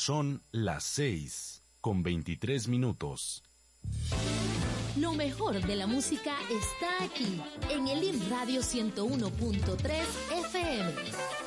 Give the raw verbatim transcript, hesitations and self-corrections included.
Son las seis con veintitrés minutos. Lo mejor de la música está aquí, en el I M Radio ciento uno punto tres F M.